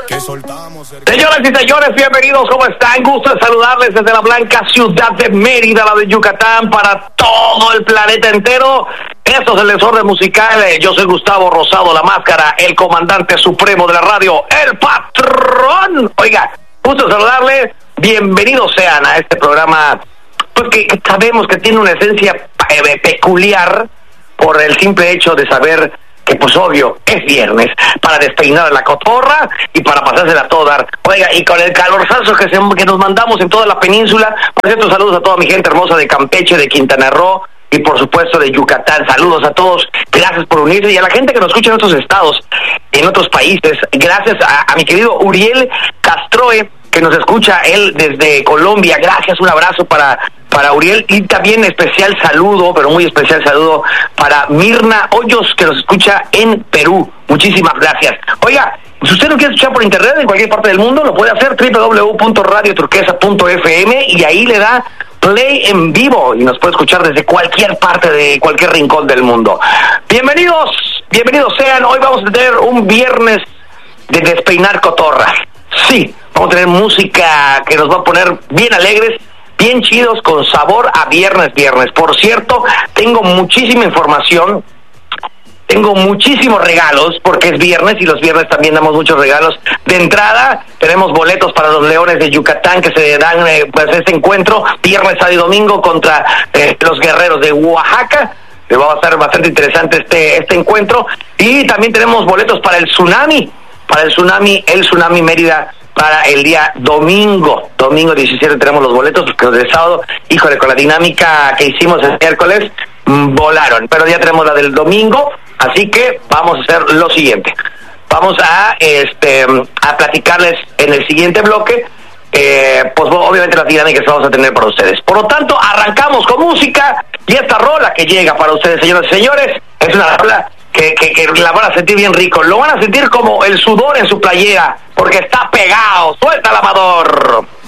Señoras y señores, bienvenidos, ¿cómo están? Gusto de saludarles desde la blanca ciudad de Mérida, la de Yucatán, para todo el planeta entero. Esto es el desorden musical. Yo soy Gustavo Rosado, la máscara, el comandante supremo de la radio, el patrón. Oiga, gusto de saludarles. Bienvenidos sean a este programa, pues que sabemos que tiene una esencia peculiar por el simple hecho de saber que, pues obvio, es viernes para despeinar a la cotorra y para pasársela a todo dar. Oiga, y con el calorzazo que nos mandamos en toda la península. Por cierto, saludos a toda mi gente hermosa de Campeche, de Quintana Roo y por supuesto de Yucatán. Saludos a todos, gracias por unirse, y a la gente que nos escucha en otros estados, en otros países. Gracias a mi querido Uriel Castroe, que nos escucha él desde Colombia. Gracias, un abrazo para Uriel, y también especial saludo, pero muy especial saludo para Mirna Hoyos, que nos escucha en Perú. Muchísimas gracias. Oiga, si usted lo quiere escuchar por internet en cualquier parte del mundo, lo puede hacer www.radioturquesa.fm, y ahí le da play en vivo y nos puede escuchar desde cualquier parte de cualquier rincón del mundo. Bienvenidos sean. Hoy vamos a tener un viernes de despeinar cotorras. Sí, vamos a tener música que nos va a poner bien alegres, bien chidos, con sabor a viernes. Por cierto, tengo muchísima información, tengo muchísimos regalos, porque es viernes y los viernes también damos muchos regalos. De entrada, tenemos boletos para los Leones de Yucatán, que se dan pues este encuentro, viernes, sábado y domingo, contra los Guerreros de Oaxaca. Va a estar bastante interesante este encuentro. Y también tenemos boletos para el Tsunami Mérida, para el día domingo 17 tenemos los boletos, porque los de sábado, híjole, con la dinámica que hicimos el miércoles, volaron, pero ya tenemos la del domingo, así que vamos a hacer lo siguiente. Vamos a platicarles en el siguiente bloque, pues obviamente las dinámicas que vamos a tener para ustedes. Por lo tanto, arrancamos con música, y esta rola que llega para ustedes, señoras y señores, es una rola que la van a sentir bien rico. Lo van a sentir como el sudor en su playera, porque está pegado. ¡Suelta el amador!